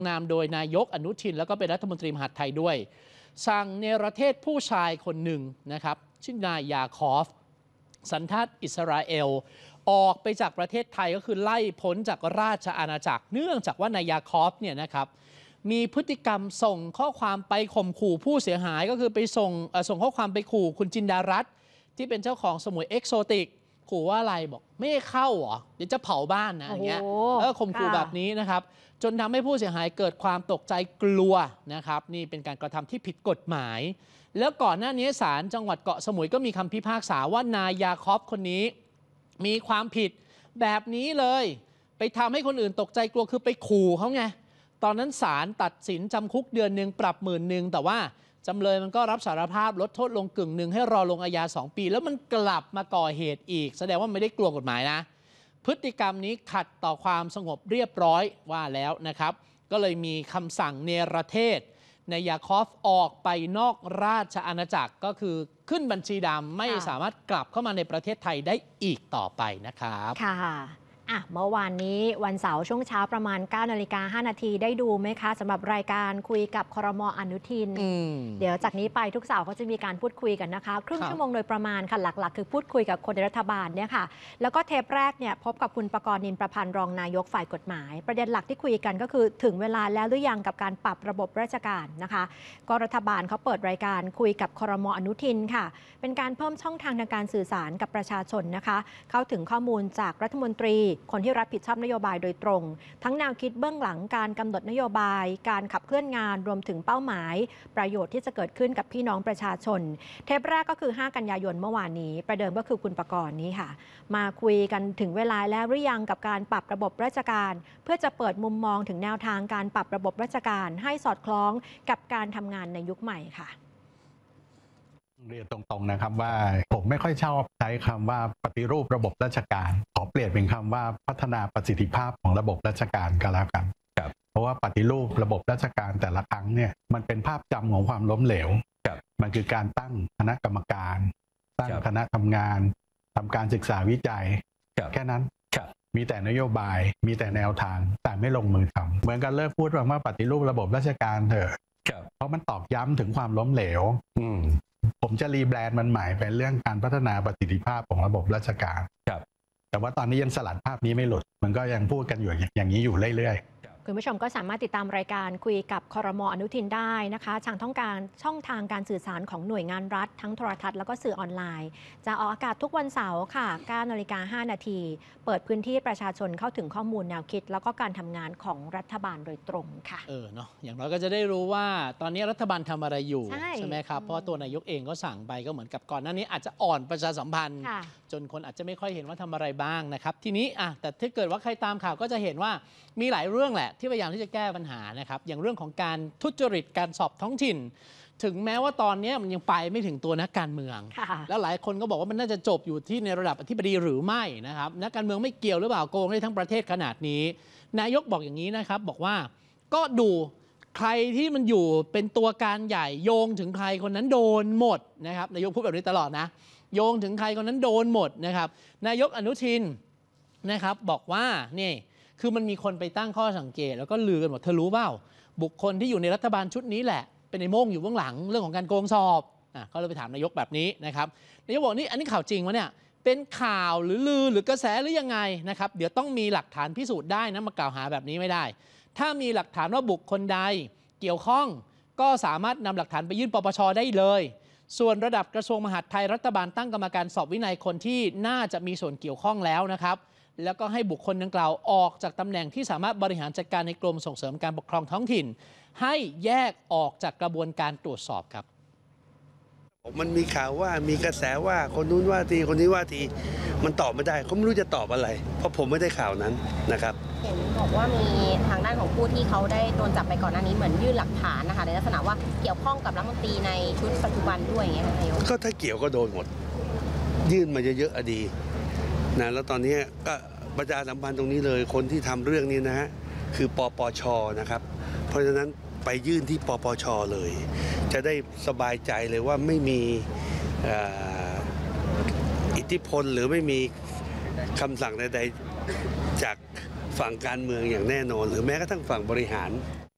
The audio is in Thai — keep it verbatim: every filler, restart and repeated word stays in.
นามโดยนายกอนุทินแล้วก็เป็นรัฐมนตรีมหาดไทยด้วยสั่งเนรเทศผู้ชายคนหนึ่งนะครับชื่อนายยาคอฟสัญชาติอิสราเอลออกไปจากประเทศไทยก็คือไล่พ้นจากราชอาณาจักรเนื่องจากว่านายยาคอฟเนี่ยนะครับมีพฤติกรรมส่งข้อความไปข่มขู่ผู้เสียหายก็คือไปส่งส่งข้อความไปขู่คุณจินดารัตน์ที่เป็นเจ้าของสมุยเอ็กโซติกขู่ว่าอะไรบอกไม่เข้าเหรอเดี๋ยวจะเผาบ้านนะอย่างเงี้ยเออข่มขู่แบบนี้นะครับจนทำให้ผู้เสียหายเกิดความตกใจกลัวนะครับนี่เป็นการกระทำที่ผิดกฎหมายแล้วก่อนหน้านี้ศาลจังหวัดเกาะสมุยก็มีคำพิพากษาว่านายยาคอฟคนนี้มีความผิดแบบนี้เลยไปทำให้คนอื่นตกใจกลัวคือไปขู่เขาไงตอนนั้นศาลตัดสินจำคุกเดือนหนึ่งปรับหมื่นหนึ่งแต่ว่าจำเลยมันก็รับสารภาพลดโทษลงกึ่งหนึ่งให้รอลงอาญาสองปีแล้วมันกลับมาก่อเหตุอีกแสดงว่าไม่ได้กลัวกฎหมายนะพฤติกรรมนี้ขัดต่อความสงบเรียบร้อยว่าแล้วนะครับก็เลยมีคำสั่งเนรเทศนายยาคอฟออกไปนอกราชอาณาจักรก็คือขึ้นบัญชีดำไม่สามารถกลับเข้ามาในประเทศไทยได้อีกต่อไปนะครับค่ะอ่ะเมื่อวานนี้วันเสาร์ช่วงเช้าประมาณ เก้านาฬิกาห้านาทีได้ดูไหมคะสำหรับรายการคุยกับครม.อนุทินเดี๋ยวจากนี้ไปทุกเสาร์เขาจะมีการพูดคุยกันนะคะครึ่งชั่วโมงโดยประมาณค่ะหลักๆคือพูดคุยกับคนในรัฐบาลเนี่ยค่ะแล้วก็เทปแรกเนี่ยพบกับคุณประกรณ์นินประพันธ์รองนายกฝ่ายกฎหมายประเด็นหลักที่คุยกันก็คือถึงเวลาแล้วหรือยังกับการปรับระบบราชการนะคะก็รัฐบาลเขาเปิดรายการคุยกับครม.อนุทินค่ะเป็นการเพิ่มช่องทางทางการสื่อสารกับประชาชนนะคะเข้าถึงข้อมูลจากรัฐมนตรีคนที่รับผิดชอบนโยบายโดยตรงทั้งแนวคิดเบื้องหลังการกำหนดนโยบายการขับเคลื่อนงานรวมถึงเป้าหมายประโยชน์ที่จะเกิดขึ้นกับพี่น้องประชาชนเทปแรกก็คือห้ากันยายนเมื่อวานนี้ประเดิมก็คือคุณประกรณ์นี้ค่ะมาคุยกันถึงเวลาแล้วหรือยังกับการปรับระบบราชการเพื่อจะเปิดมุมมองถึงแนวทางการปรับระบบราชการให้สอดคล้องกับการทำงานในยุคใหม่ค่ะเรียนตรงๆนะครับว่าผมไม่ค่อยชอบใช้คำว่าปฏิรูประบบราชการขอเปลี่ยนเป็นคำว่าพัฒนาประสิทธิภาพของระบบราชการก็แล้วกันครับเพราะว่าปฏิรูประบบราชการแต่ละครั้งเนี่ยมันเป็นภาพจำของความล้มเหลวครับมันคือการตั้งคณะกรรมการตั้งคณะทำงานทำการศึกษาวิจัยแค่นั้นมีแต่นโยบายมีแต่แนวทางแต่ไม่ลงมือทำเหมือนกันเลิกพูดว่าปฏิรูประบบราชการเถอะเพราะมันตอกย้ำถึงความล้มเหลวผมจะรีแบรนด์มันใหม่เป็นเรื่องการพัฒนาประสิทธิภาพของระบบราชการครับแต่ว่าตอนนี้ยังสลัดภาพนี้ไม่หลุดมันก็ยังพูดกันอยู่อย่างนี้อยู่เรื่อยๆคุณผู้ชมก็สามารถติดตามรายการคุยกับครม.อนุทินได้นะคะทางช่องการช่องทางการสื่อสารของหน่วยงานรัฐทั้งโทรทัศน์แล้วก็สื่อออนไลน์จะออกอากาศทุกวันเสาร์ค่ะ เก้านาฬิกาห้านาทีเปิดพื้นที่ประชาชนเข้าถึงข้อมูลแนวคิดแล้วก็การทำงานของรัฐบาลโดยตรงค่ะเออเนาะอย่างน้อยก็จะได้รู้ว่าตอนนี้รัฐบาลทำอะไรอยู่ใช่ใช่ไหมครับเพราะตัวนายกเองก็สั่งไปก็เหมือนกับก่อนหน้านี้อาจจะอ่อนประชาสัมพันธ์จนคนอาจจะไม่ค่อยเห็นว่าทำอะไรบ้างนะครับทีนี้อ่ะแต่ถ้าเกิดว่าใครตามข่าวก็จะเห็นว่ามีหลายเรื่องแหละที่พยายามที่จะแก้ปัญหานะครับอย่างเรื่องของการทุจริตการสอบท้องถิ่นถึงแม้ว่าตอนนี้มันยังไปไม่ถึงตัวนักการเมืองแล้วหลายคนก็บอกว่ามันน่าจะจบอยู่ที่ในระดับอธิบดีหรือไม่นะครับนักการเมืองไม่เกี่ยวหรือเปล่าโกงได้ทั้งประเทศขนาดนี้นายกบอกอย่างนี้นะครับบอกว่าก็ดูใครที่มันอยู่เป็นตัวการใหญ่โยงถึงใครคนนั้นโดนหมดนะครับนายกพูดแบบนี้ตลอดนะโยงถึงใครคนนั้นโดนหมดนะครับนายกอนุทินนะครับบอกว่านี่คือมันมีคนไปตั้งข้อสังเกตแล้วก็ลือกันหมดเธอรู้เปล่าบุคคลที่อยู่ในรัฐบาลชุดนี้แหละเป็นไอ้โม่งอยู่เบื้องหลังเรื่องของการโกงสอบอ่ะก็เลยไปถามนายกแบบนี้นะครับนายกบอกนี่อันนี้ข่าวจริงวะเนี่ยเป็นข่าวหรือลือหรือกระแสหรือยังไงนะครับเดี๋ยวต้องมีหลักฐานพิสูจน์ได้นะมากล่าวหาแบบนี้ไม่ได้ถ้ามีหลักฐานว่าบุคคลใดเกี่ยวข้องก็สามารถนำหลักฐานไปยื่นปปช.ได้เลยส่วนระดับกระทรวงมหาดไทยรัฐบาลตั้งกรรมการสอบวินัยคนที่น่าจะมีส่วนเกี่ยวข้องแล้วนะครับแล้วก็ให้บุคคลดังกล่าวออกจากตำแหน่งที่สามารถบริหารจัดการในกรมส่งเสริมการปกครองท้องถิ่นให้แยกออกจากกระบวนการตรวจสอบครับมันมีข่าวว่ามีกระแสว่าคนนู้นว่าทีคนนี้ว่าทีมันตอบไม่ได้เขาไม่รู้จะตอบอะไรเพราะผมไม่ได้ข่าวนั้นนะครับเห็นบอกว่ามีทางด้านของผู้ที่เขาได้โดนจับไปก่อนหน้านี้เหมือนยื่นหลักฐานนะคะในลักษณะว่าเกี่ยวข้องกับรัฐมนตรีในชุดปัจจุบันด้วยอย่างเงี้ยนายกก็ถ้าเกี่ยวก็โดนหมดยื่นมาเยอะๆอดีนะแล้วตอนนี้ก็ประชาสัมพันธ์ตรงนี้เลยคนที่ทำเรื่องนี้นะฮะคือปปช.นะครับเพราะฉะนั้นไปยื่นที่ปปช.เลยจะได้สบายใจเลยว่าไม่มีอิทธิพลหรือไม่มีคำสั่งใดๆจากฝั่งการเมืองอย่างแน่นอนหรือแม้กระทั่งฝั่งบริหาร